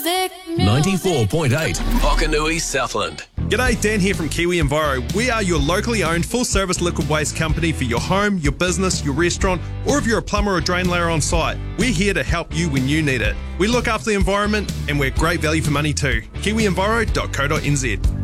94.8 Hokanui, Southland. G'day, Dan here from Kiwi Enviro. We are your locally owned full-service liquid waste company for your home, your business, your restaurant, or if you're a plumber or drain layer on site. We're here to help you when you need it. We look after the environment and we're great value for money too. KiwiEnviro.co.nz.